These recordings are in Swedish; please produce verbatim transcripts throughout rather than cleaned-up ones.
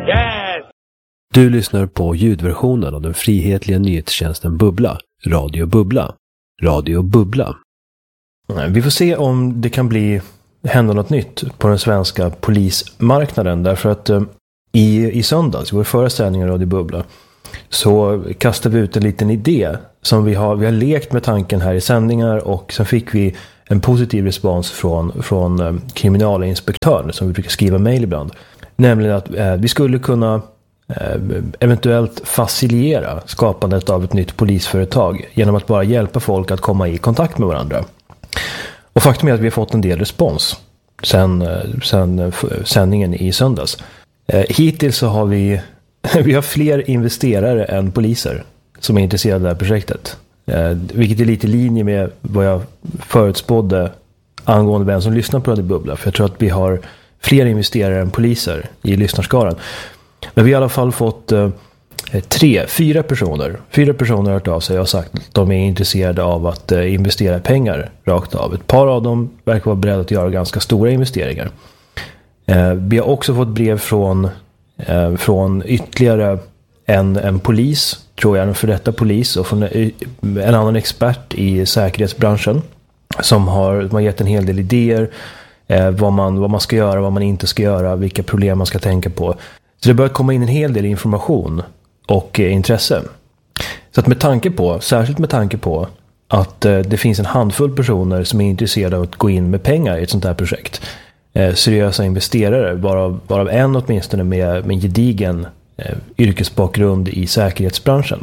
Yes! Du lyssnar på ljudversionen av den frihetliga nyhetstjänsten Bubbla, Radio Bubbla. Radio Bubbla. Vi får se om det kan bli hända något nytt på den svenska polismarknaden, därför att eh, i, i söndags, i vår föreställning av Radio Bubbla, så kastade vi ut en liten idé som vi har, vi har lekt med tanken här i sändningar, och sen fick vi en positiv respons från, från eh, kriminalinspektören som vi brukar skriva mejl ibland. Nämligen att eh, vi skulle kunna eh, eventuellt facilitera skapandet av ett nytt polisföretag genom att bara hjälpa folk att komma i kontakt med varandra. Och faktum är att vi har fått en del respons sen, sen sändningen i söndags. Eh, hittills så har vi, vi har fler investerare än poliser som är intresserade av det här projektet. Eh, vilket är lite i linje med vad jag förutspådde angående vem som lyssnar på Radio Bubbla. För jag tror att vi har fler investerare än poliser i lyssnarskaran. Men vi har i alla fall fått eh, tre, fyra personer. Fyra personer har hört av sig och sagt att de är intresserade av att eh, investera pengar rakt av. Ett par av dem verkar vara beredda att göra ganska stora investeringar. Eh, vi har också fått brev från, eh, från ytterligare en, en polis, tror jag, en för detta polis, och från en annan expert i säkerhetsbranschen som har, som har gett en hel del idéer. Eh, vad, man, vad man ska göra, vad man inte ska göra, vilka problem man ska tänka på. Så det börjar komma in en hel del information och eh, intresse. Så att med tanke på, särskilt med tanke på att eh, det finns en handfull personer som är intresserade av att gå in med pengar i ett sånt här projekt. Eh, seriösa investerare, varav, varav en åtminstone med, med gedigen eh, yrkesbakgrund i säkerhetsbranschen.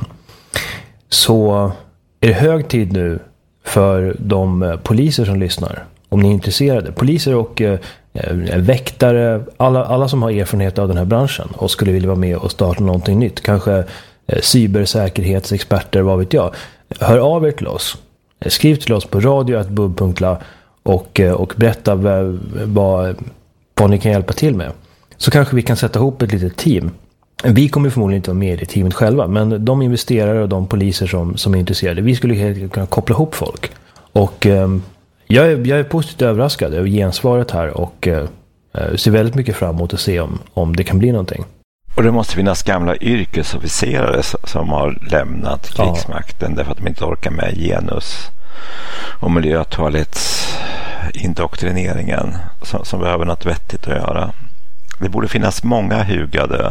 Så är det hög tid nu för de eh, poliser som lyssnar. Om ni är intresserade. Poliser och eh, väktare, alla, alla som har erfarenhet av den här branschen och skulle vilja vara med och starta någonting nytt. Kanske eh, cybersäkerhetsexperter, vad vet jag. Hör av er till oss. Skriv till oss på radio at bub punkt la och, eh, och berätta vad, vad, vad ni kan hjälpa till med. Så kanske vi kan sätta ihop ett litet team. Vi kommer förmodligen inte vara med i teamet själva, men de investerare och de poliser som, som är intresserade, vi skulle helt enkelt kunna koppla ihop folk. Och eh, Jag är, jag är positivt överraskad över gensvaret här och eh, ser väldigt mycket fram emot att se om, om det kan bli någonting. Och det måste finnas gamla yrkesofficerare som har lämnat krigsmakten, ja, därför att de inte orkar med genus- och miljötoalettsindoktrineringen som, som behöver något vettigt att göra. Det borde finnas många hugade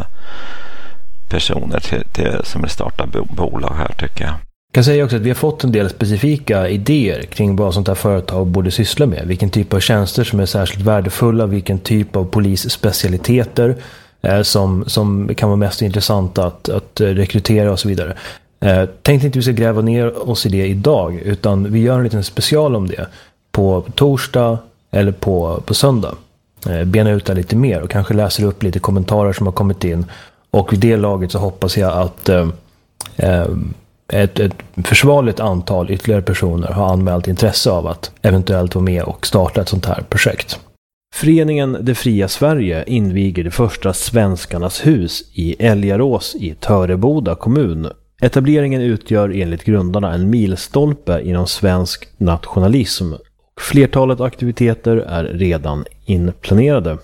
personer till, till, som vill starta bolag här, tycker jag. Jag kan säga också att vi har fått en del specifika idéer kring vad sånt här företag borde syssla med. Vilken typ av tjänster som är särskilt värdefulla, vilken typ av polisspecialiteter eh, som, som kan vara mest intressanta att, att rekrytera och så vidare. Eh, tänkte inte vi ska gräva ner oss i det idag, utan vi gör en liten special om det på torsdag eller på, på söndag. Eh, bena ut det lite mer och kanske läser upp lite kommentarer som har kommit in. Och vid det laget så hoppas jag att eh, eh, Ett, ett försvarligt antal ytterligare personer har anmält intresse av att eventuellt vara med och starta ett sånt här projekt. Föreningen Det Fria Sverige inviger det första Svenskarnas hus i Älgarås i Töreboda kommun. Etableringen utgör enligt grundarna en milstolpe inom svensk nationalism. Flertalet aktiviteter är redan inplanerade.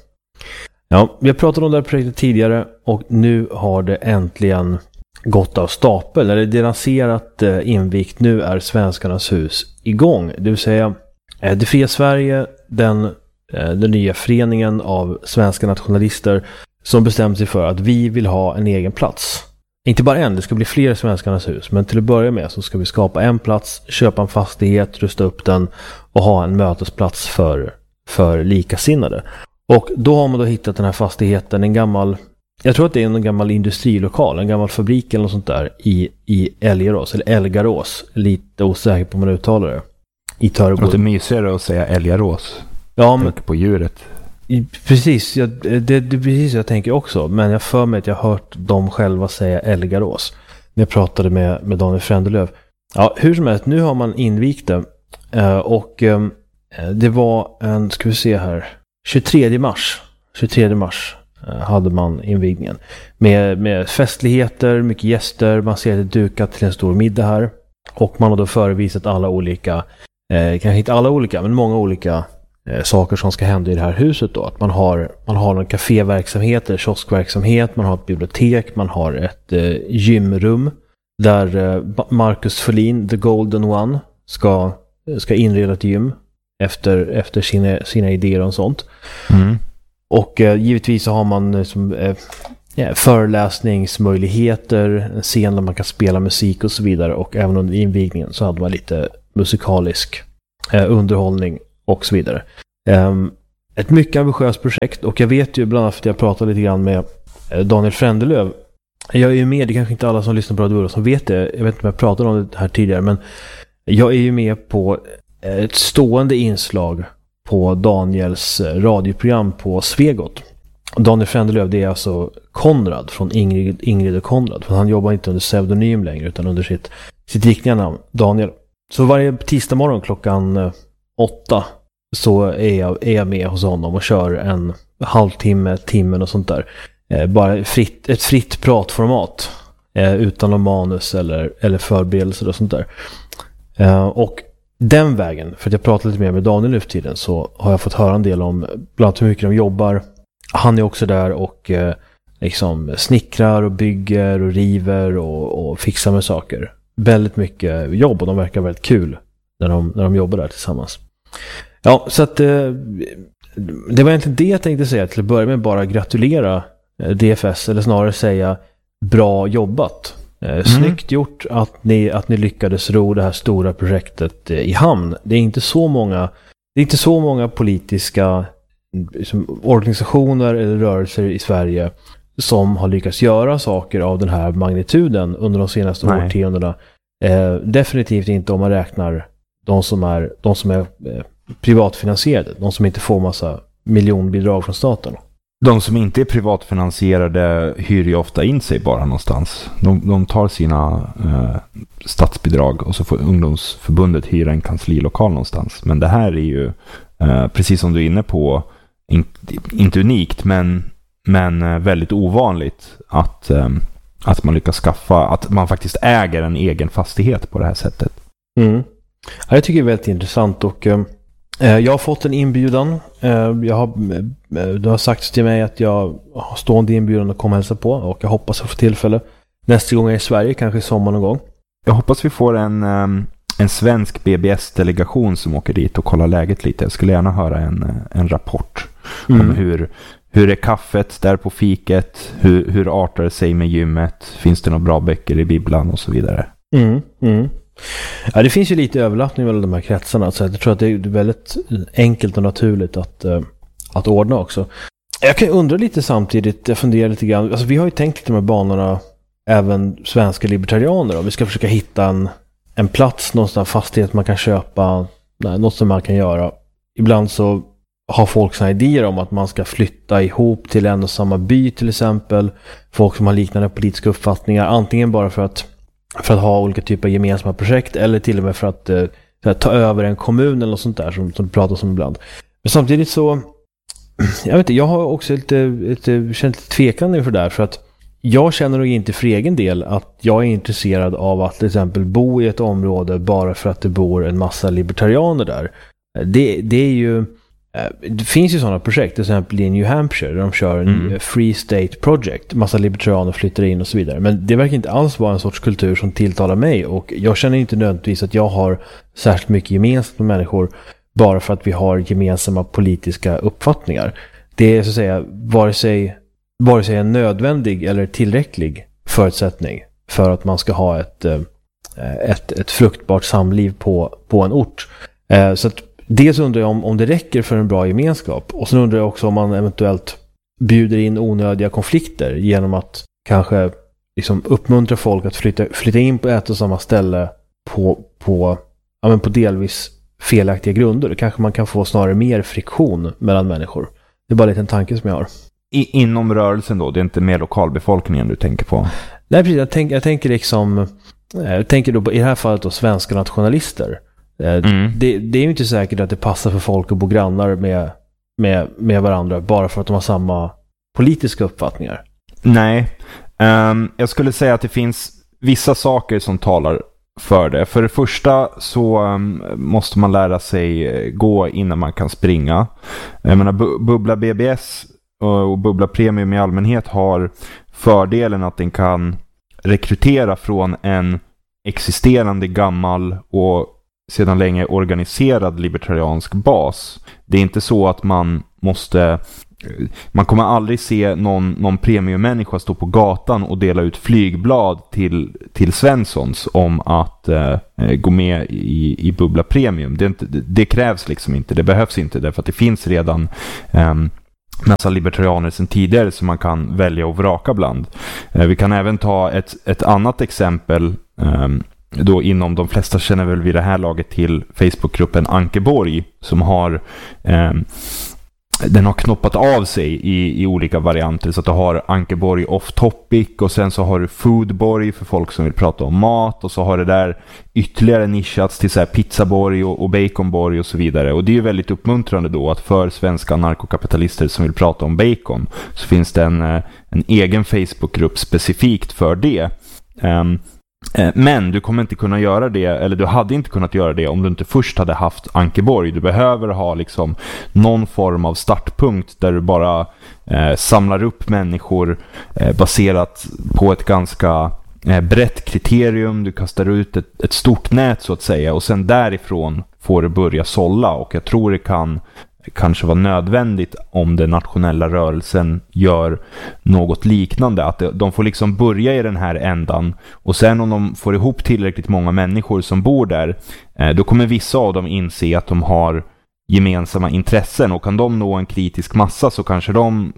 Ja, vi har pratat om det här projektet tidigare och nu har det äntligen gått av stapel, eller det lanserat eh, invikt. Nu är Svenskarnas hus igång, det vill säga eh, Det Fria Sverige, den, eh, den nya föreningen av svenska nationalister som bestämt sig för att vi vill ha en egen plats. Inte bara en, det ska bli fler Svenskarnas hus, men till att börja med så ska vi skapa en plats, köpa en fastighet, rusta upp den och ha en mötesplats för, för likasinnade. Och då har man då hittat den här fastigheten, en gammal, jag tror att det är en gammal industrilokal, en gammal fabrik eller något sånt där i, i Älgarås, eller Älgarås, lite osäker på hur man uttalar det. I Töreboda. Det är mysigare att säga Älgarås. Ja, men på djuret. Precis, jag, det, det är precis jag tänker också, men jag för mig att jag har hört dem själva säga Älgarås när jag pratade med, med Daniel Frändelöv. Ja, hur som helst, nu har man invigt det och det var en, ska vi se här, tjugotredje mars tjugotredje mars hade man invigningen med, med festligheter, mycket gäster, man ser det dukat till en stor middag här och man har då förevisat alla olika, eh, kanske inte alla olika, men många olika eh, saker som ska hända i det här huset då. Att man har, man har en kaféverksamhet, eller kioskverksamhet, man har ett bibliotek, man har ett eh, gymrum där eh, Marcus Folin, the golden one, ska, ska inreda ett gym efter, efter sina, sina idéer och sånt. Mm. Och eh, givetvis så har man eh, som, eh, ja, föreläsningsmöjligheter, en scen där man kan spela musik och så vidare, och även under invigningen så hade man lite musikalisk eh, underhållning och så vidare. Um, ett mycket ambitiöst projekt, och jag vet ju bland annat att jag pratade lite grann med eh, Daniel Frändelöv. Jag är ju med, det är kanske inte alla som lyssnar på Radio Ulla som vet det, jag vet inte om jag pratade om det här tidigare, men jag är ju med på ett stående inslag på Daniels radioprogram på Svegot. Daniel Frändelöv, det är alltså Konrad från Ingrid, Ingrid och Konrad. För han jobbar inte under pseudonym längre utan under sitt, sitt riktiga namn, Daniel. Så varje tisdag morgon klockan eh, åtta så är jag, är jag med hos honom och kör en halvtimme, timmen och sånt där. Eh, bara fritt, ett fritt pratformat eh, utan någon manus eller, eller förberedelser och sånt där. Eh, och den vägen, för att jag pratade lite mer med Daniel nu för tiden, så har jag fått höra en del om bland annat hur mycket de jobbar. Han är också där och eh, liksom snickrar och bygger och river och, och fixar med saker. Väldigt mycket jobb, och de verkar väldigt kul när de, när de jobbar där tillsammans. Ja, så att eh, det var egentligen det jag tänkte säga till att börja med. Bara gratulera eh, D F S, eller snarare säga bra jobbat. Eh, mm. Snyggt gjort att ni, att ni lyckades ro det här stora projektet eh, i hamn. Det är inte så många, det är inte så många politiska som organisationer eller rörelser i Sverige som har lyckats göra saker av den här magnituden under de senaste Nej. årtiondena. Eh, definitivt inte om man räknar de som är, de som är eh, privatfinansierade, de som inte får massa miljonbidrag från staten. De som inte är privatfinansierade hyr ju ofta in sig bara någonstans. De, de tar sina eh, statsbidrag och så får ungdomsförbundet hyra en kanslilokal någonstans. Men det här är ju, eh, precis som du är inne på, in, inte unikt men, men väldigt ovanligt att, eh, att man lyckas skaffa, att man faktiskt äger en egen fastighet på det här sättet. Mm. Ja, jag tycker det är väldigt intressant, och eh, jag har fått en inbjudan. Eh, jag har, eh, du har sagt till mig att jag har stående inbjudan att komma och hälsa på, och jag hoppas att få tillfälle nästa gång jag är i Sverige, kanske i sommar någon gång. Jag hoppas vi får en, en svensk B B S-delegation som åker dit och kollar läget lite. Jag skulle gärna höra en, en rapport mm. om hur, hur är kaffet där på fiket, hur, hur artar det sig med gymmet, finns det några bra böcker i Bibeln och så vidare. Mm, mm. Ja, det finns ju lite överlappning mellan de här kretsarna, så jag tror att det är väldigt enkelt och naturligt att, att ordna också. Jag kan undra lite samtidigt, jag funderar lite grann, alltså vi har ju tänkt lite med banorna, även svenska libertarianer, och vi ska försöka hitta en, en plats, någonstans fastighet man kan köpa, nej, något som man kan göra. Ibland så har folk såna idéer om att man ska flytta ihop till en och samma by till exempel, folk som har liknande politiska uppfattningar, antingen bara för att för att ha olika typer av gemensamma projekt, eller till och med för att, för att ta över en kommun eller något sånt där som, som pratas om ibland. Men samtidigt så jag vet inte, jag har också lite, lite känt lite tvekande inför det där, för att jag känner nog inte för egen del att jag är intresserad av att till exempel bo i ett område bara för att det bor en massa libertarianer där. Det, det är ju det finns ju sådana projekt, till exempel i New Hampshire där de kör en mm. Free State Project, massa libertarianer flyttar in och så vidare, men det verkar inte alls vara en sorts kultur som tilltalar mig, och jag känner inte nödvändigtvis att jag har särskilt mycket gemensamt med människor bara för att vi har gemensamma politiska uppfattningar. Det är så att säga vare sig, vare sig en nödvändig eller tillräcklig förutsättning för att man ska ha ett, ett, ett fruktbart samliv på, på en ort. Så att dels undrar jag om, om det räcker för en bra gemenskap. Och sen undrar jag också om man eventuellt bjuder in onödiga konflikter genom att kanske liksom uppmuntra folk att flytta, flytta in på ett och samma ställe på, på, ja, men på delvis felaktiga grunder. Då kanske man kan få snarare mer friktion mellan människor. Det är bara lite en tanke som jag har. I, inom rörelsen då? Det är inte mer lokalbefolkningen du tänker på? Nej, precis. Jag, tänk, jag tänker liksom jag tänker då på, i det här fallet då, svenska nationalister. Mm. Det, det är ju inte säkert att det passar för folk att bo grannar med, med, med varandra bara för att de har samma politiska uppfattningar. Nej, um, jag skulle säga att det finns vissa saker som talar för det. För det första så um, måste man lära sig gå innan man kan springa. Jag menar, Bu- Bubbla B B S och, och Bubbla Premium i allmänhet har fördelen att den kan rekrytera från en existerande gammal och sedan länge organiserad libertariansk bas. Det är inte så att man måste... Man kommer aldrig se någon, någon premiummänniska stå på gatan och dela ut flygblad till, till Svenssons om att eh, gå med i, i Bubbla Premium. Det, är inte, det krävs liksom inte, det behövs inte, därför att det finns redan eh, massa libertarianer sedan tidigare som man kan välja och vraka bland. Eh, vi kan även ta ett, ett annat exempel eh, då inom de flesta känner väl vid det här laget till Facebookgruppen Ankeborg som har eh, den har knoppat av sig i, i olika varianter, så att du har Ankeborg off topic och sen så har du Foodborg för folk som vill prata om mat, och så har det där ytterligare nischats till så här Pizzaborg och, och Baconborg och så vidare. Och det är ju väldigt uppmuntrande då att för svenska narkokapitalister som vill prata om bacon så finns det en, en egen Facebookgrupp specifikt för det. Um, Men du kommer inte kunna göra det, eller du hade inte kunnat göra det om du inte först hade haft Ankeborg. Du behöver ha liksom någon form av startpunkt där du bara eh, samlar upp människor eh, baserat på ett ganska eh, brett kriterium. Du kastar ut ett, ett stort nät så att säga, och sen därifrån får du börja sålla. Och jag tror det kan kanske vara nödvändigt om den nationella rörelsen gör något liknande, att de får liksom börja i den här ändan, och sen om de får ihop tillräckligt många människor som bor där, då kommer vissa av dem inse att de har gemensamma intressen, och kan de nå en kritisk massa så kanske de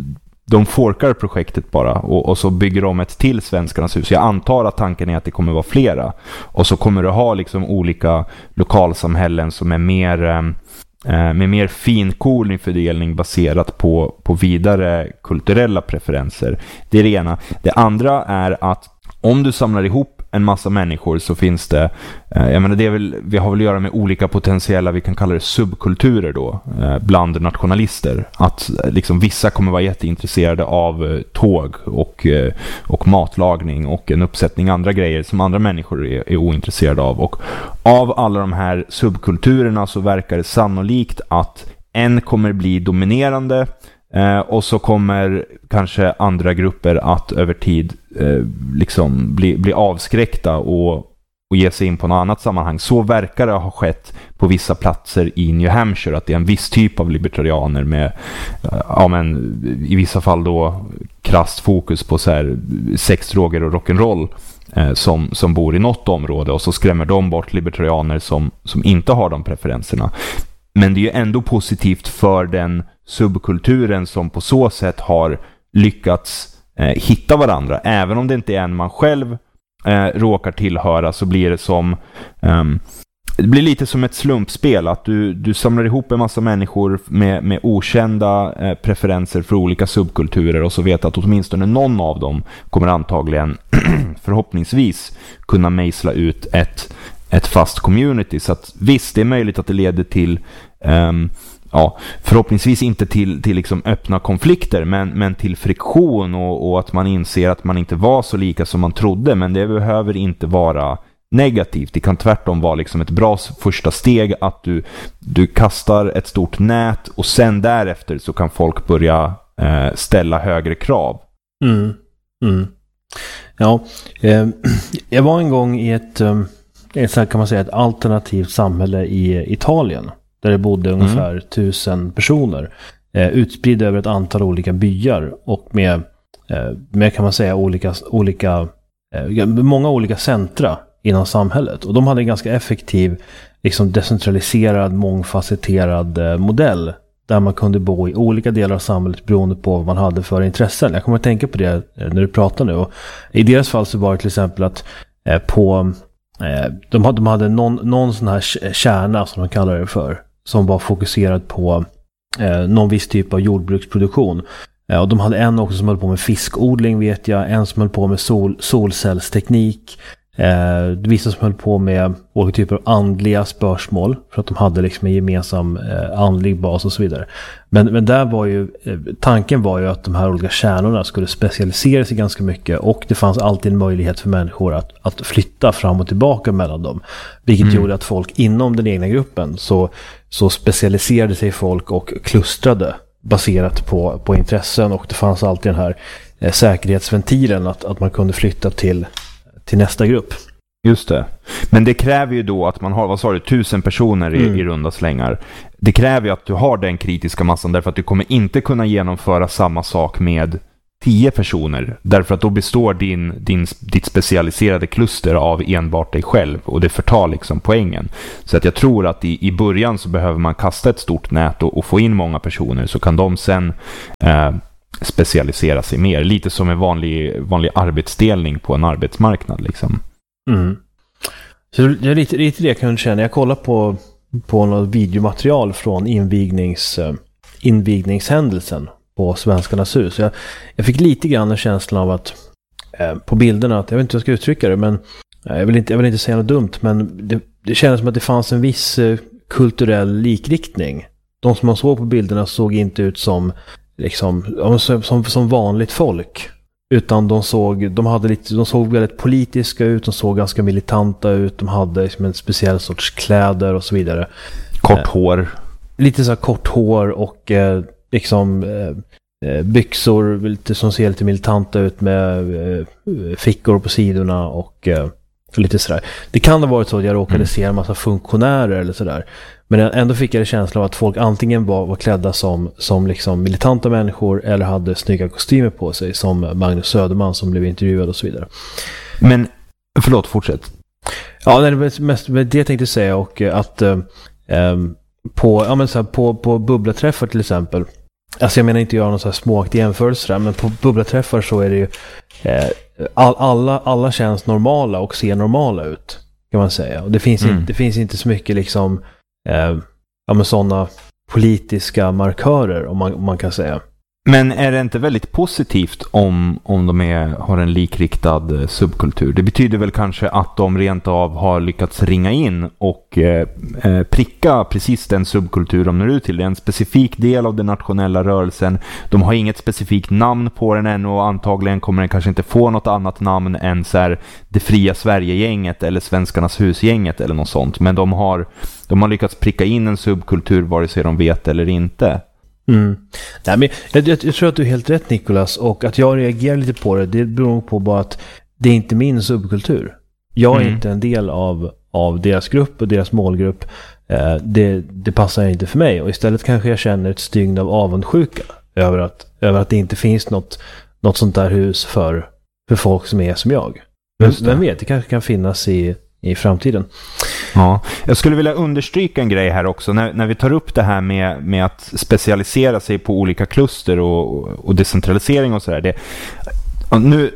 de forkar projektet bara och, och så bygger de ett till Svenskarnas hus. Jag antar att tanken är att det kommer vara flera, och så kommer du ha liksom olika lokalsamhällen som är mer med mer finkornig fördelning baserat på, på vidare kulturella preferenser. Det är det ena. Det andra är att om du samlar ihop en massa människor så finns det, eh, jag menar det är väl, vi har väl att göra med olika potentiella, vi kan kalla det subkulturer då, eh, bland nationalister. Att eh, liksom vissa kommer vara jätteintresserade av eh, tåg och, eh, och matlagning och en uppsättning andra grejer som andra människor är, är ointresserade av. Och av alla de här subkulturerna så verkar det sannolikt att en kommer bli dominerande, Eh, och så kommer kanske andra grupper att över tid eh, liksom bli, bli avskräckta och, och ge sig in på något annat sammanhang. Så verkar det ha skett på vissa platser i New Hampshire, att det är en viss typ av libertarianer med eh, ja, men, i vissa fall då krasst fokus på så här, sex, droger och rock'n'roll eh, som, som bor i något område, och så skrämmer de bort libertarianer som, som inte har de preferenserna. Men det är ju ändå positivt för den subkulturen som på så sätt har lyckats eh, hitta varandra. Även om det inte är en man själv eh, råkar tillhöra, så blir det som eh, det blir lite som ett slumpspel, att du, du samlar ihop en massa människor med, med okända eh, preferenser för olika subkulturer, och så vet att åtminstone någon av dem kommer antagligen förhoppningsvis kunna mejsla ut ett ett fast community. Så att visst, det är möjligt att det leder till um, ja, förhoppningsvis inte till, till liksom öppna konflikter, men, men till friktion och, och att man inser att man inte var så lika som man trodde. Men det behöver inte vara negativt. Det kan tvärtom vara liksom ett bra första steg att du, du kastar ett stort nät, och sen därefter så kan folk börja eh, ställa högre krav. Mm. Mm. Ja, eh, jag var en gång i ett um... ett, så kan man säga, ett alternativt samhälle i Italien där det bodde ungefär mm. tusen personer eh, utspridda över ett antal olika byar och med, eh, med kan man säga olika, olika eh, många olika centra inom samhället, och de hade en ganska effektiv liksom decentraliserad, mångfacetterad eh, modell där man kunde bo i olika delar av samhället beroende på vad man hade för intressen. Jag kommer att tänka på det eh, när du pratar nu, och i deras fall så var det till exempel att eh, på De hade, de hade någon, någon sån här kärna som de kallar det för, som var fokuserad på eh, någon viss typ av jordbruksproduktion. Eh, och de hade en också som höll på med fiskodling, vet jag. En som höll på med sol, solcellsteknik. Eh, vissa som höll på med olika typer av andliga spörsmål för att de hade liksom en gemensam eh, andlig bas och så vidare. Men, men där var ju, eh, tanken var ju att de här olika kärnorna skulle specialisera sig ganska mycket, och det fanns alltid en möjlighet för människor att, att flytta fram och tillbaka mellan dem. Vilket mm. gjorde att folk inom den egna gruppen så, så specialiserade sig folk och klustrade baserat på, på intressen, och det fanns alltid den här eh, säkerhetsventilen att, att man kunde flytta till till nästa grupp. Just det. Men det kräver ju då att man har, vad sa du, tusen personer i, mm. i runda slängar. Det kräver ju att du har den kritiska massan, därför att du kommer inte kunna genomföra samma sak med tio personer. Därför att då består din, din, ditt specialiserade kluster av enbart dig själv, och det förtar liksom poängen. Så att jag tror att i, i början så behöver man kasta ett stort nät och, och få in många personer, så kan de sen eh, specialisera sig mer. Lite som en vanlig, vanlig arbetsdelning på en arbetsmarknad liksom. Mm. Så det är lite, lite det jag kan känna. Jag kollar på, på något videomaterial från invignings, invigningshändelsen på Svenskarnas hus. Jag, jag fick lite grann en känsla av att eh, på bilderna, att jag vet inte hur jag ska uttrycka det, men eh, jag, vill inte, jag vill inte säga något dumt, men det, det kändes som att det fanns en viss eh, kulturell likriktning. De som man såg på bilderna såg inte ut som liksom, som, som, som vanligt folk, utan de såg, de hade lite, de såg väldigt politiska ut, de såg ganska militanta ut, de hade liksom en speciell sorts kläder och så vidare. Kort eh, hår. Lite så här kort hår och eh, liksom eh, byxor lite, som ser lite militanta ut med eh, fickor på sidorna och eh, lite sådär. Det kan ha varit så att jag råkade mm. se en massa funktionärer eller sådär. Men ändå fick jag det känslan av att folk antingen var, var klädda som, som liksom militanta människor eller hade snygga kostymer på sig, som Magnus Söderman som blev intervjuad och så vidare. Men, förlåt, fortsätt. Ja, det är mest det jag tänkte säga, och att eh, på, ja, men så här, på, på bubblaträffar till exempel, alltså jag menar inte göra någon så här småaktig jämförelse där, men på bubblaträffar så är det ju eh, all, alla, alla känns normala och ser normala ut, kan man säga. Och det finns, mm. inte, det finns inte så mycket liksom Eh, ja, men sådana politiska markörer, om man, om man kan säga. Men är det inte väldigt positivt om, om de är, har en likriktad subkultur? Det betyder väl kanske att de rent av har lyckats ringa in och eh, pricka precis den subkultur de når ut till. Det är en specifik del av den nationella rörelsen. De har inget specifikt namn på den än, och antagligen kommer den kanske inte få något annat namn än så här, det fria Sverige-gänget eller Svenskarnas hus-gänget eller något sånt. Men de har, de har lyckats pricka in en subkultur vare sig de vet eller inte. Mm. Nej, men jag, jag, jag tror att du är helt rätt, Nicolas, och att jag reagerar lite på det, det beror på bara att det är inte min subkultur. Jag är mm. inte en del av, av deras grupp och deras målgrupp. Eh, det, det passar inte för mig, och istället kanske jag känner ett stygn av avundsjuka över att, över att det inte finns något, något sånt där hus för, för folk som är som jag. Men, vem vet, det kanske kan finnas i, i framtiden. Ja, jag skulle vilja understryka en grej här också. När, när vi tar upp det här med, med att specialisera sig på olika kluster och, och decentralisering och sådär. Det, nu,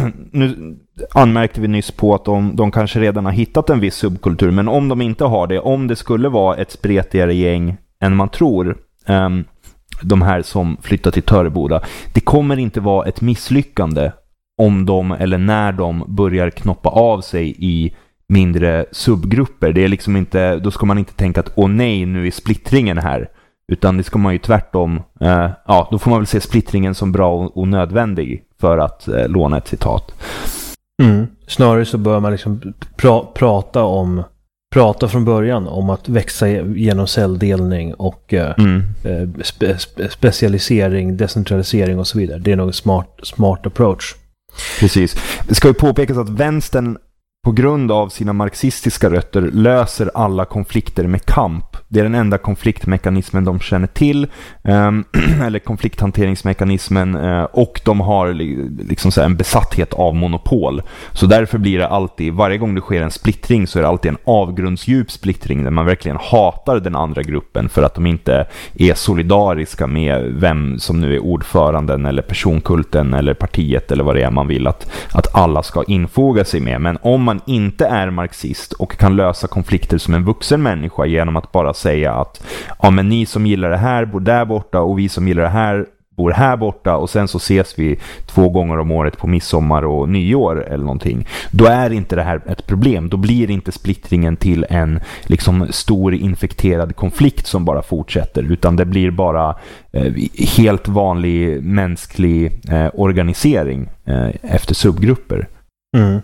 nu anmärkte vi nyss på att de, de kanske redan har hittat en viss subkultur. Men om de inte har det, om det skulle vara ett spretigare gäng än man tror, um, de här som flyttar till Töreboda, det kommer inte vara ett misslyckande om de eller när de börjar knoppa av sig i mindre subgrupper. Det är liksom inte, då ska man inte tänka att åh nej, nu är splittringen här, utan det ska man ju tvärtom eh, ja, då får man väl se splittringen som bra och, och nödvändig, för att eh, låna ett citat. Mm. Snarare så bör man liksom pra- prata om prata från början om att växa genom celldelning och eh, mm. spe- spe- specialisering, decentralisering och så vidare. Det är nog en smart, smart approach. Precis. Det ska ju påpekas att vänstern på grund av sina marxistiska rötter löser alla konflikter med kamp. Det är den enda konfliktmekanismen de känner till, um, eller konflikthanteringsmekanismen, uh, och de har liksom så här en besatthet av monopol. Så därför blir det alltid, varje gång det sker en splittring så är det alltid en avgrundsdjup splittring där man verkligen hatar den andra gruppen för att de inte är solidariska med vem som nu är ordföranden eller personkulten eller partiet eller vad det är man vill att, att alla ska infoga sig med. Men om man inte är marxist och kan lösa konflikter som en vuxen människa genom att bara säga att ja, men ni som gillar det här bor där borta och vi som gillar det här bor här borta och sen så ses vi två gånger om året på midsommar och nyår eller någonting. Då är inte det här ett problem. Då blir inte splittringen till en liksom stor infekterad konflikt som bara fortsätter, utan det blir bara eh, helt vanlig mänsklig eh, organisering eh, efter subgrupper. Mm.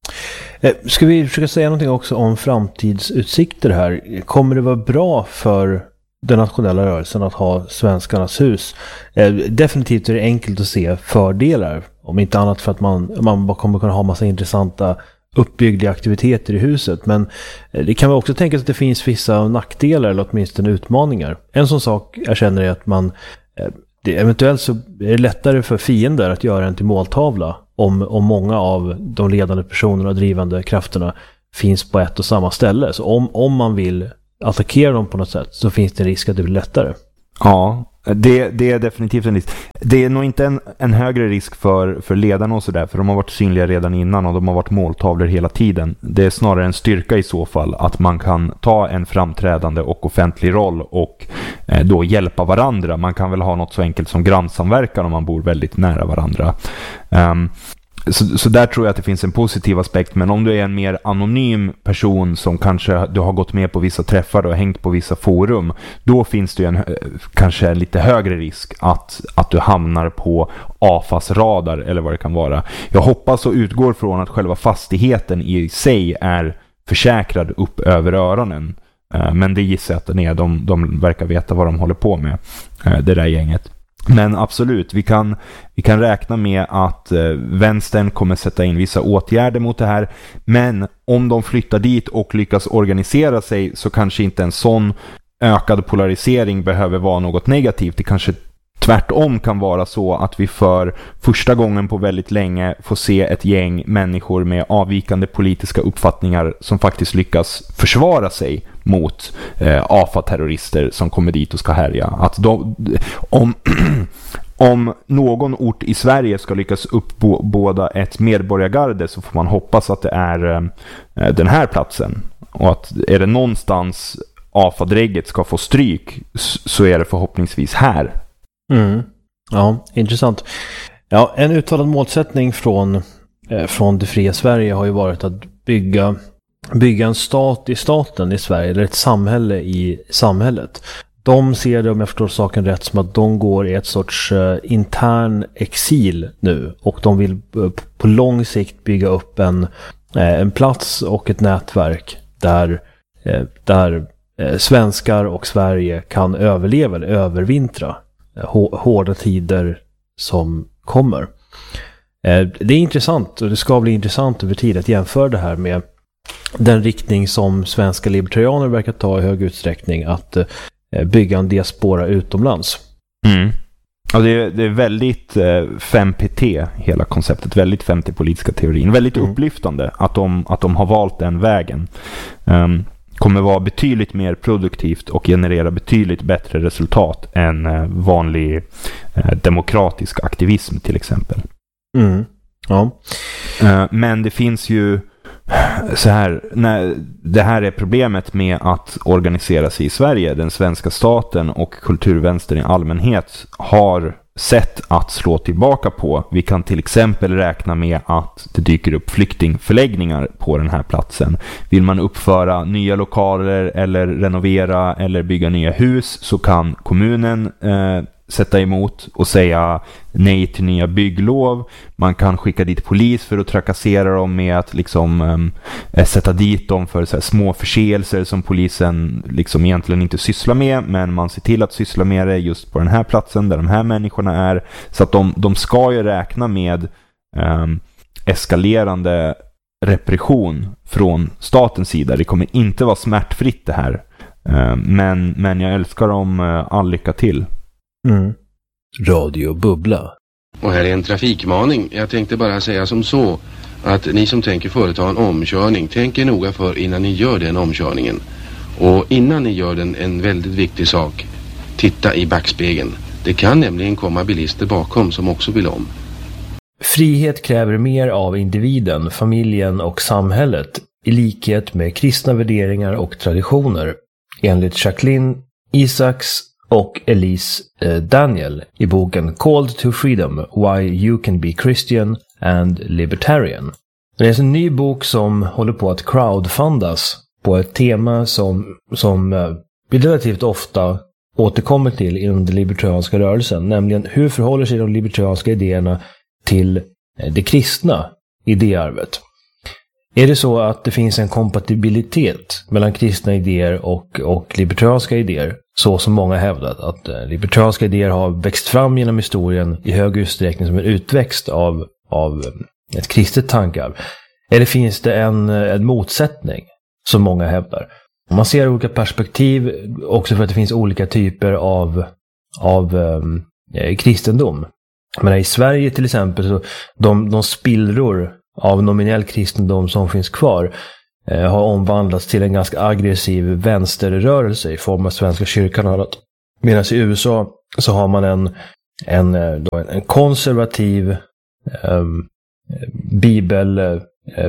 Ska vi försöka säga någonting också om framtidsutsikter här? Kommer det vara bra för den nationella rörelsen att ha Svenskarnas hus? Definitivt är det enkelt att se fördelar, om inte annat för att man, man bara kommer kunna ha massa intressanta uppbyggda aktiviteter i huset. Men det kan man också tänka sig att det finns vissa nackdelar eller åtminstone utmaningar. En sån sak jag känner är att man det, eventuellt så är det lättare för fiender att göra en till måltavla om, om många av de ledande personerna och drivande krafterna finns på ett och samma ställe. Så om, om man vill attackera dem på något sätt så finns det en risk att det blir lättare. Ja, det, det är definitivt en risk. Det är nog inte en, en högre risk för, för ledarna och sådär, för de har varit synliga redan innan och de har varit måltavlor hela tiden. Det är snarare en styrka i så fall att man kan ta en framträdande och offentlig roll och eh, då hjälpa varandra. Man kan väl ha något så enkelt som grannsamverkan om man bor väldigt nära varandra. Um, Så, så där tror jag att det finns en positiv aspekt. Men om du är en mer anonym person som kanske du har gått med på vissa träffar och hängt på vissa forum, då finns det ju en, kanske en lite högre risk att, att du hamnar på A F A:s radar eller vad det kan vara. Jag hoppas och utgår från att själva fastigheten i sig är försäkrad upp över öronen. Men det gissar jag att den är. De, de verkar veta vad de håller på med, det där gänget. Men absolut, vi kan, vi kan räkna med att eh, vänstern kommer sätta in vissa åtgärder mot det här. Men om de flyttar dit och lyckas organisera sig så kanske inte en sån ökad polarisering behöver vara något negativt. Det kanske tvärtom kan vara så att vi för första gången på väldigt länge får se ett gäng människor med avvikande politiska uppfattningar som faktiskt lyckas försvara sig mot eh, A F A-terrorister som kommer dit och ska härja. Att de, om, om någon ort i Sverige ska lyckas uppbåda ett medborgargarde så får man hoppas att det är eh, den här platsen. Och att är det någonstans A F A-drägget ska få stryk så är det förhoppningsvis här. Mm. Ja, intressant. Ja, en uttalad målsättning från, eh, från det fria Sverige har ju varit att bygga, bygga en stat i staten i Sverige, eller ett samhälle i samhället. De ser det, om jag förstår saken rätt, som att de går i ett sorts eh, intern exil nu, och de vill eh, på lång sikt bygga upp en, eh, en plats och ett nätverk där, eh, där eh, svenskar och Sverige kan överleva eller övervintra hårda tider som kommer. Det är intressant, och det ska bli intressant över tid att jämföra det här med den riktning som svenska libertarianer verkar ta i hög utsträckning, att bygga en diaspora utomlands. Mm. Ja, det, är, det är väldigt eh, fem P T, hela konceptet, väldigt femtio-politiska teorin. Väldigt mm. upplyftande att de, att de har valt den vägen. Um, kommer vara betydligt mer produktivt och generera betydligt bättre resultat än eh, vanlig eh, demokratisk aktivism till exempel. Mm. Ja. Eh, men det finns ju så här, när det här är problemet med att organisera sig i Sverige. Den svenska staten och kulturvänstern i allmänhet har sätt att slå tillbaka på. Vi kan till exempel räkna med att det dyker upp flyktingförläggningar på den här platsen. Vill man uppföra nya lokaler eller renovera eller bygga nya hus så kan kommunen eh, sätta emot och säga nej till nya bygglov. Man kan skicka dit polis för att trakassera dem med att liksom eh, sätta dit dem för så här små förseelser som polisen liksom egentligen inte sysslar med, men man ser till att syssla med det just på den här platsen där de här människorna är. Så att de, de ska ju räkna med eh, eskalerande repression från statens sida. Det kommer inte vara smärtfritt det här. Eh, men, men jag älskar dem eh, all lycka till. Mm. Radio Bubbla. Och här är en trafikmaning. Jag tänkte bara säga som så att ni som tänker företa en omkörning, tänker noga för innan ni gör den omkörningen. Och innan ni gör den, en väldigt viktig sak, titta i backspegeln. Det kan nämligen komma bilister bakom som också vill om. Frihet kräver mer av individen, familjen och samhället, i likhet med kristna värderingar och traditioner, enligt Jacqueline Isaacs och Elise eh, Daniel i boken Called to Freedom, Why You Can Be Christian and Libertarian. Det är en ny bok som håller på att crowdfundas på ett tema som, som eh, vi relativt ofta återkommer till inom den libertarianska rörelsen, nämligen hur förhåller sig de libertarianska idéerna till eh, det kristna idéarvet. Är det så att det finns en kompatibilitet mellan kristna idéer och, och libertarianska idéer, så som många hävdat, att eh, libertarianska idéer har växt fram genom historien i hög utsträckning som en utväxt av, av ett kristet tankarv? Eller finns det en, en motsättning, som många hävdar? Om man ser olika perspektiv, också för att det finns olika typer av, av eh, kristendom. Men i Sverige till exempel, så de, de spillror av nominell kristendom som finns kvar eh, har omvandlats till en ganska aggressiv vänsterrörelse i form av Svenska kyrkan och annat. Medan i U S A så har man en, en, då en konservativ eh, bibel, eh,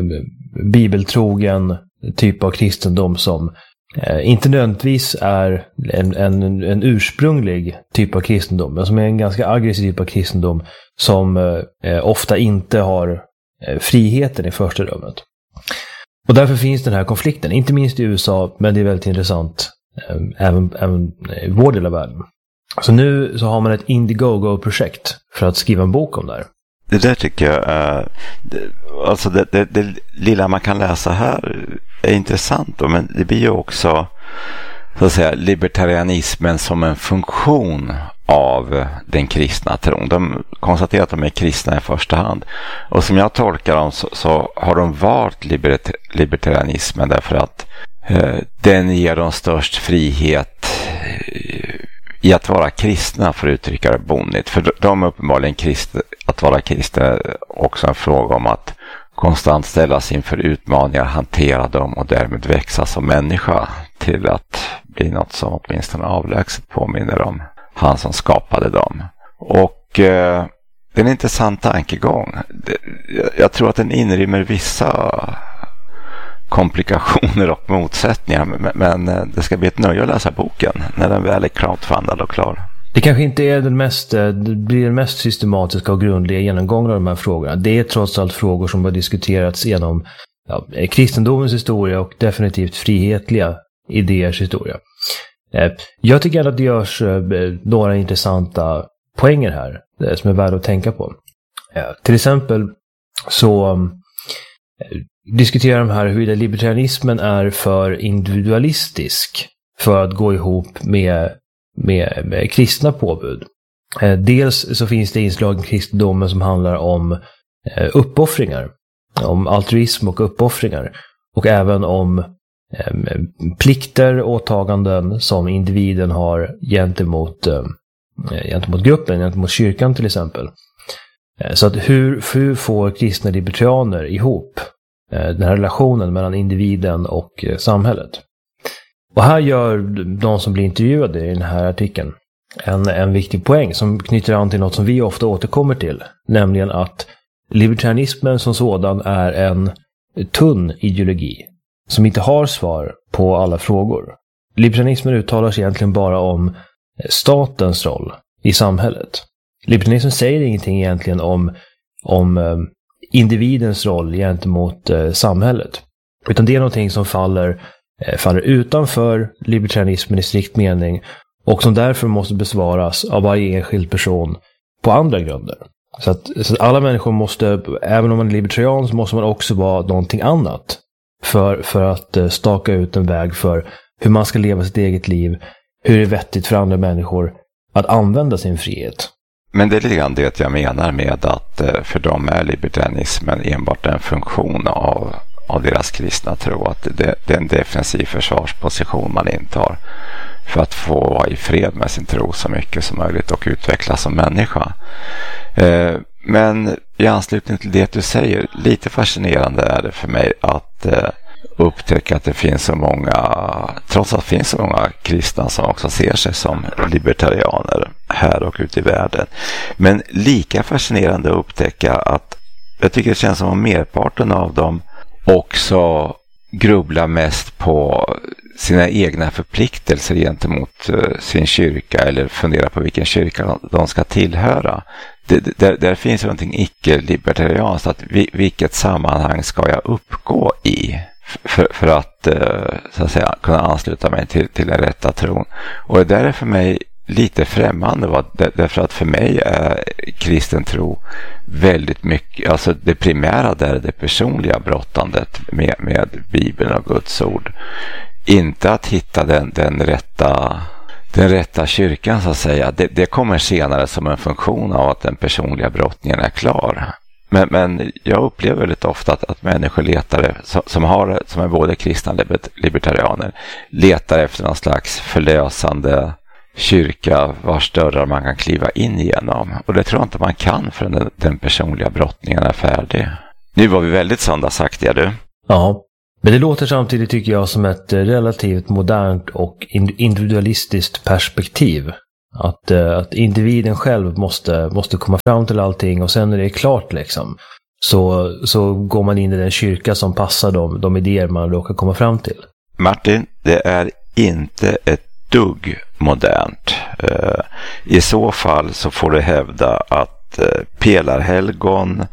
bibeltrogen typ av kristendom som eh, inte nödvändigtvis är en, en, en ursprunglig typ av kristendom, men som är en ganska aggressiv typ av kristendom som eh, ofta inte har friheten i första rummet. Och därför finns den här konflikten, inte minst i U S A, men det är väldigt intressant eh, även, även i vår del av världen. Så nu så har man ett Indiegogo-projekt för att skriva en bok om det här. Det där tycker jag är, det, alltså det, det, det lilla man kan läsa här är intressant då, men det blir ju också så att säga libertarianismen som en funktion av den kristna tron. De konstaterar att de är kristna i första hand. Och som jag tolkar dem så, så har de valt liberta, libertarianismen därför att eh, den ger dem störst frihet eh, i att vara kristna, för att uttrycka det bonnigt. För de är uppenbarligen kristna, att vara kristna är också en fråga om att konstant ställas inför utmaningar, hantera dem och därmed växa som människa till att bli något som åtminstone avlägset påminner om han som skapade dem. Och eh, det är en intressant tankegång. Det, jag, jag tror att den inrymmer vissa komplikationer och motsättningar, men, men det ska bli ett nöje att läsa boken när den väl är crowdfundad och klar. Det kanske inte är den mest, det blir den mest systematiska och grundliga genomgången av de här frågorna. Det är trots allt frågor som har diskuterats genom ja, kristendomens historia och definitivt frihetliga idéers historia. Jag tycker att det görs några intressanta poänger här som är värda att tänka på. Till exempel så diskuterar de här huruvida libertarianismen är för individualistisk för att gå ihop med, med, med kristna påbud. Dels så finns det inslag i kristendomen som handlar om uppoffringar, om altruism och uppoffringar, och även om plikter, åtaganden som individen har gentemot, gentemot gruppen, gentemot kyrkan till exempel. Så att hur, hur får kristna libertarianer ihop den här relationen mellan individen och samhället? Och här gör de som blir intervjuade i den här artikeln en, en viktig poäng som knyter an till något som vi ofta återkommer till, nämligen att libertarianismen som sådan är en tunn ideologi som inte har svar på alla frågor. Libertarianismen uttalar sig egentligen bara om statens roll i samhället. Libertarianismen säger ingenting egentligen om, om eh, individens roll gentemot eh, samhället. Utan det är någonting som faller, eh, faller utanför libertarianismen i strikt mening och som därför måste besvaras av varje enskild person på andra grunder. Så att, så att alla människor måste, även om man är libertarian, så måste man också vara någonting annat för, för att eh, staka ut en väg för hur man ska leva sitt eget liv, hur det är vettigt för andra människor att använda sin frihet. Men det är lite grann det jag menar med att för dem är libertarianismen enbart en funktion av, av deras kristna tro. Att det, det är en defensiv försvarsposition man intar för att få vara i fred med sin tro så mycket som möjligt och utvecklas som människa. Eh, men i anslutning till det du säger, lite fascinerande är det för mig att eh, upptäcka att det finns så många, trots att det finns så många kristna som också ser sig som libertarianer här och ute i världen. Men lika fascinerande att upptäcka att jag tycker det känns som om merparten av dem också grubblar mest på sina egna förpliktelser gentemot uh, sin kyrka eller fundera på vilken kyrka de, de ska tillhöra. Det, där, där finns någonting icke-libertarianskt, att vi, vilket sammanhang ska jag uppgå i för, för att, uh, så att säga, kunna ansluta mig till, till den rätta tron. Och det där är för mig lite främmande, va? Därför att för mig är kristen tro väldigt mycket, alltså det primära där är det personliga brottandet med, med Bibeln och Guds ord. Inte att hitta den, den rätta den rätta kyrkan, så att säga. Det, det kommer senare som en funktion av att den personliga brottningen är klar. Men, men jag upplever väldigt ofta att, att människor letar, som, som, har, som är både kristna och libertarianer, letar efter någon slags förlösande kyrka vars dörrar man kan kliva in igenom. Och det tror jag inte man kan förrän den, den personliga brottningen är färdig. Nu var vi väldigt söndagsaktiga, du. Ja, men det låter samtidigt, tycker jag, som ett relativt modernt och individualistiskt perspektiv. Att, att individen själv måste, måste komma fram till allting, och sen när det är klart liksom, så, så går man in i den kyrka som passar de, de idéer man råkar komma fram till. Martin, det är inte ett dugg modernt. I så fall så får du hävda att pelarhelgon,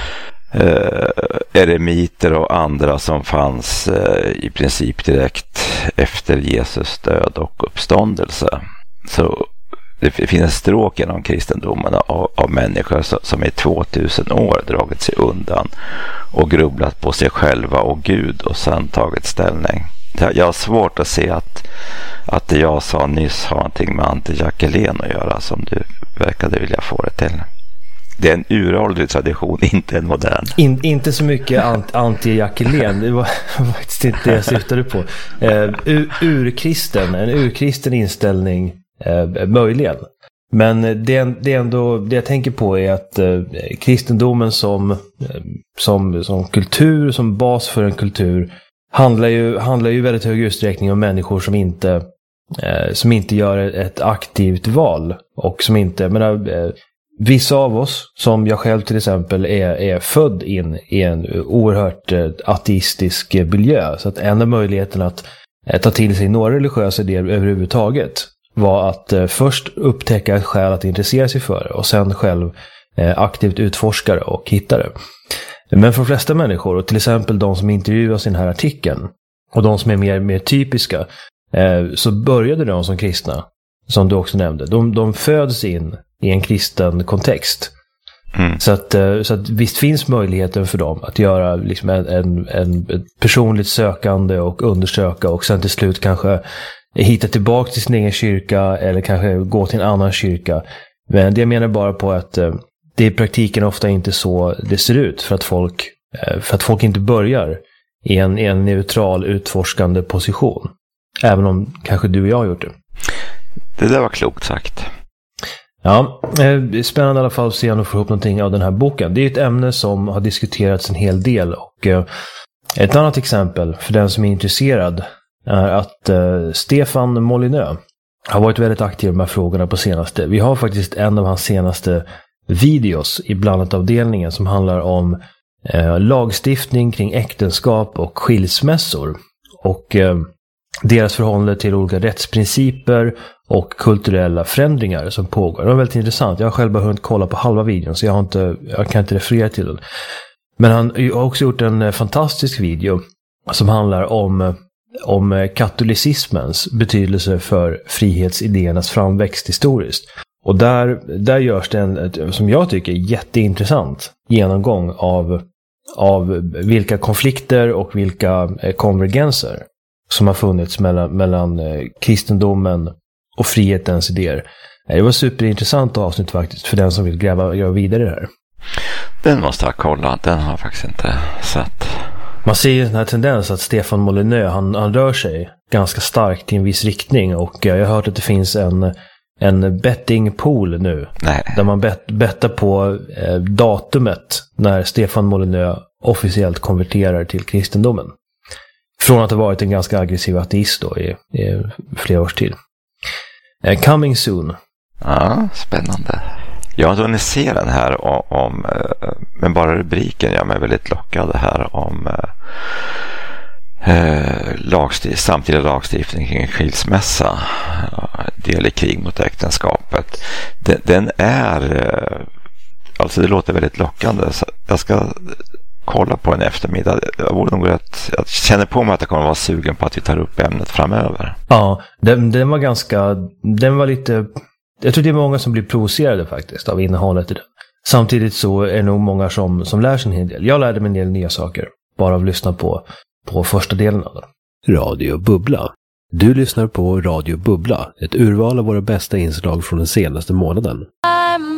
eremiter och andra som fanns i princip direkt efter Jesus död och uppståndelse. Så det finns stråk genom kristendomen av, av människor som i tvåtusen år dragit sig undan och grubblat på sig själva och Gud och sen tagit ställning. Jag har svårt att se att, att det jag sa nyss har någonting med anti-Jacqueline att göra, som du verkade vilja få det till. Det är en uråldrig tradition, inte en modern. In, inte så mycket anti-Jacqueline, det var faktiskt inte det jag syftade på. Uh, urkristen, en urkristen inställning, uh, möjligen. Men det, det, är ändå, det jag tänker på är att uh, kristendomen som, uh, som, som kultur, som bas för en kultur, handlar ju, handlar ju i väldigt hög utsträckning om människor som inte, eh, som inte gör ett aktivt val. Och som inte, menar, eh, vissa av oss, som jag själv till exempel, är, är född in i en oerhört eh, ateistisk miljö. Så att en av möjligheterna att eh, ta till sig några religiösa idéer överhuvudtaget var att eh, först upptäcka ett skäl att intressera sig för det, och sen själv eh, aktivt utforska det och hitta det. Men för de flesta människor, och till exempel de som intervjuas i den här artikeln, och de som är mer, mer typiska, eh, så började de som kristna, som du också nämnde. De, de föds in i en kristen kontext. Mm. Så, att, eh, så att visst finns möjligheten för dem att göra liksom en, en, en personligt sökande och undersöka, och sen till slut kanske hitta tillbaka till sin egen kyrka, eller kanske gå till en annan kyrka. Men det jag menar bara på att eh, det är i praktiken ofta inte så det ser ut, för att folk, för att folk inte börjar i en, i en neutral utforskande position. Även om kanske du och jag har gjort det. Det där var klokt sagt. Ja, spännande i alla fall att se om du får ihop någonting av den här boken. Det är ett ämne som har diskuterats en hel del, och ett annat exempel för den som är intresserad är att Stefan Molyneux har varit väldigt aktiv i de här frågorna på senaste. Vi har faktiskt en av hans senaste videos i blandat-avdelningen som handlar om eh, lagstiftning kring äktenskap och skilsmässor, och eh, deras förhållande till olika rättsprinciper och kulturella förändringar som pågår. Det var väldigt intressant. Jag har själv bara hunnit kolla på halva videon, så jag, har inte, jag kan inte referera till den. Men han har också gjort en fantastisk video som handlar om, om katolicismens betydelse för frihetsidéernas framväxt historiskt. Och där, där görs det en, som jag tycker, jätteintressant genomgång av, av vilka konflikter och vilka konvergenser som har funnits mellan, mellan kristendomen och frihetens idéer. Det var superintressant avsnitt faktiskt, för den som vill gräva, gräva vidare i det här. Den måste jag kolla, den har jag faktiskt inte sett. Man ser ju den här tendens att Stefan Molyneux, han, han rör sig ganska starkt i en viss riktning, och jag har hört att det finns en en bettingpool nu. Nej. Där man bet, bettar på eh, datumet när Stefan Molyneux officiellt konverterar till kristendomen. Från att ha varit en ganska aggressiv ateist då i, i flera års tid. Eh, coming soon. Ja, spännande. Jag har inte hunnit se den här om, om men bara rubriken gör mig väldigt lockad här om eh, lagstift, samtida lagstiftning kring skilsmässa, del i krig mot äktenskapet. Den, den är, eh, alltså det låter väldigt lockande. Så jag ska kolla på en eftermiddag. Jag, borde nog rätt, jag känner på mig att jag kommer vara sugen på att vi tar upp ämnet framöver. Ja, den, den var ganska, den var lite, jag tror det är många som blir provocerade faktiskt av innehållet i den. Samtidigt så är det nog många som, som lär sig en hel del. Jag lärde mig en del nya saker bara av att lyssna på, på första delen av den. Radio Bubbla. Du lyssnar på Radio Bubbla, ett urval av våra bästa inslag från den senaste månaden.